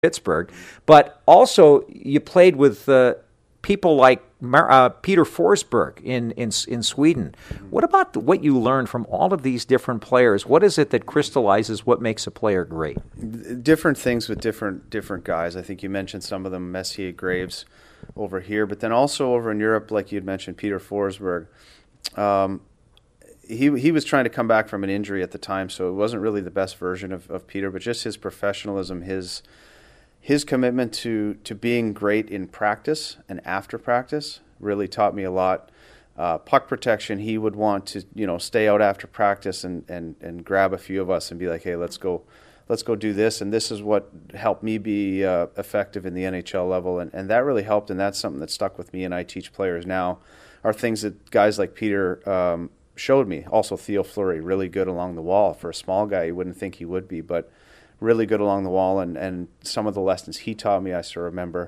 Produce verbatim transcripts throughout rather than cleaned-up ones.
Pittsburgh, but also you played with uh, people like Mar- uh, Peter Forsberg in, in in Sweden. What about what you learned from all of these different players? What is it that crystallizes what makes a player great? Different things with different different guys. I think you mentioned some of them, Messier, Graves, over here, but then also over in Europe, like you'd mentioned, Peter Forsberg. Um, he he was trying to come back from an injury at the time, so it wasn't really the best version of, of Peter, but just his professionalism, his His commitment to, to being great in practice and after practice really taught me a lot. Uh, puck protection, he would want to, you know, stay out after practice and, and, and grab a few of us and be like, hey, let's go let's go do this. And this is what helped me be uh, effective in the N H L level. And, and that really helped, and that's something that stuck with me and I teach players now, are things that guys like Peter um, showed me. Also Theo Fleury, really good along the wall. For a small guy, you wouldn't think he would be, but really good along the wall, and, and some of the lessons he taught me I still remember.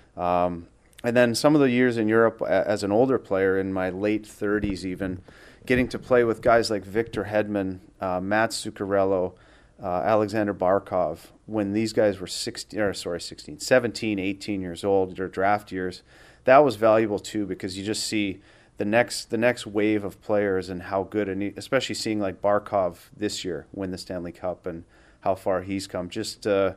Um, and then some of the years in Europe as an older player, in my late thirties even, getting to play with guys like Victor Hedman, uh, Matt Zuccarello, uh, Alexander Barkov, when these guys were sixteen, or sorry, sixteen, seventeen, eighteen years old, their draft years, that was valuable too, because you just see the next the next wave of players and how good, and especially seeing like Barkov this year win the Stanley Cup and how far he's come. Just uh,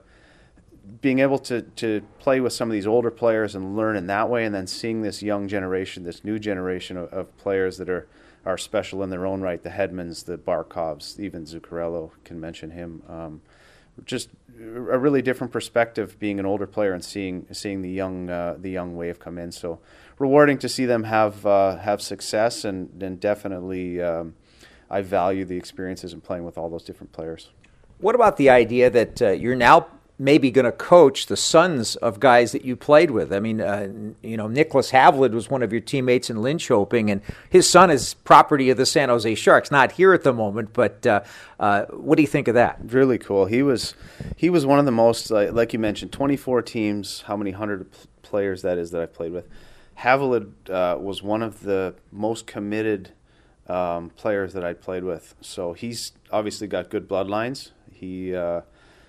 being able to, to play with some of these older players and learn in that way, and then seeing this young generation, this new generation of, of players that are, are special in their own right, the Hedmans, the Barkovs, even Zuccarello, can mention him. Um, just a really different perspective being an older player and seeing seeing the young uh, the young wave come in. So rewarding to see them have uh, have success, and, and definitely um, I value the experiences in playing with all those different players. What about the idea that uh, you're now maybe going to coach the sons of guys that you played with? I mean, uh, you know, Nicholas Havlid was one of your teammates in Linköping, and his son is property of the San Jose Sharks. Not here at the moment, but uh, uh, what do you think of that? Really cool. He was he was one of the most, uh, like you mentioned, twenty-four teams, how many hundred players that is that I've played with. Havlid uh, was one of the most committed um, players that I'd played with. So he's obviously got good bloodlines. He, uh,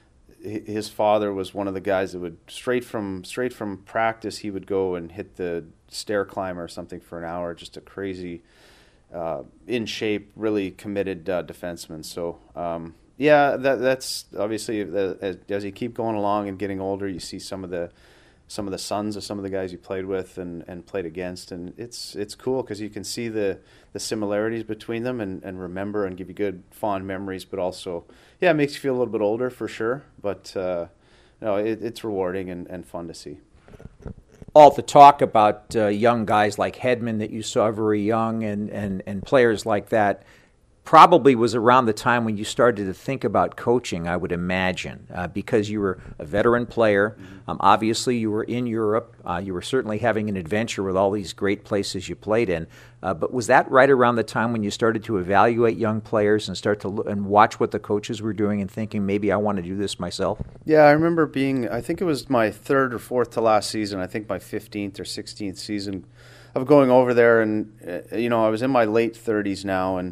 his father was one of the guys that would straight from straight from practice. He would go and hit the stair climber or something for an hour. Just a crazy, uh, in shape, really committed uh, defenseman. So um, yeah, that that's obviously as, as you keep going along and getting older, you see some of the some of the sons of some of the guys you played with and, and played against, and it's it's cool because you can see the, the similarities between them and, and remember and give you good fond memories, but also, yeah, it makes you feel a little bit older for sure, but uh, no, it, it's rewarding and, and fun to see. All the talk about uh, young guys like Hedman that you saw very young and, and, and players like that probably was around the time when you started to think about coaching, I would imagine, uh, because you were a veteran player. Um, obviously, you were in Europe. Uh, you were certainly having an adventure with all these great places you played in. Uh, but was that right around the time when you started to evaluate young players and start to look and watch what the coaches were doing and thinking, maybe I want to do this myself? Yeah, I remember being, I think it was my third or fourth to last season, I think my fifteenth or sixteenth season of going over there. And, uh, you know, I was in my late thirties now, and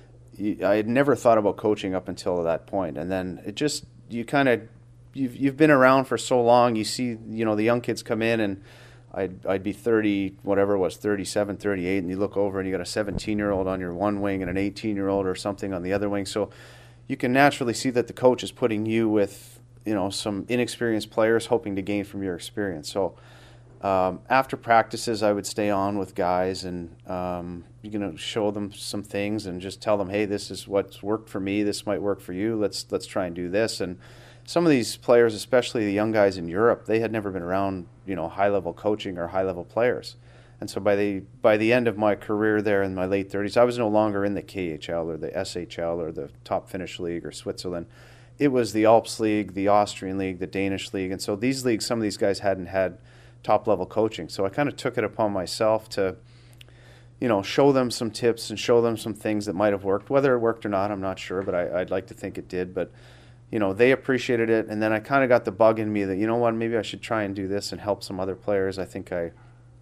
I had never thought about coaching up until that point. And then it just, you kind of, you've you've been around for so long, you see, you know, the young kids come in, and I'd, I'd be thirty, whatever it was, thirty-seven, thirty-eight, and you look over and you got a seventeen-year-old on your one wing and an eighteen-year-old or something on the other wing. So you can naturally see that the coach is putting you with, you know, some inexperienced players hoping to gain from your experience. So Um, after practices, I would stay on with guys and um, you know, show them some things and just tell them, hey, this is what's worked for me. This might work for you. Let's let's try and do this. And some of these players, especially the young guys in Europe, they had never been around, you know, high level coaching or high level players. And so by the by the end of my career there in my late thirties, I was no longer in the K H L or the S H L or the top Finnish league or Switzerland. It was the Alps League, the Austrian League, the Danish League. And so these leagues, some of these guys hadn't had top-level coaching. So I kind of took it upon myself to, you know, show them some tips and show them some things that might have worked. Whether it worked or not, I'm not sure, but I, I'd like to think it did. But, you know, they appreciated it. And then I kind of got the bug in me that, you know what, maybe I should try and do this and help some other players. I think I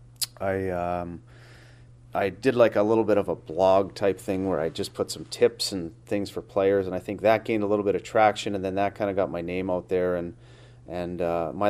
I, um, I did like a little bit of a blog type thing where I just put some tips and things for players. And I think that gained a little bit of traction. And then that kind of got my name out there. And And uh, my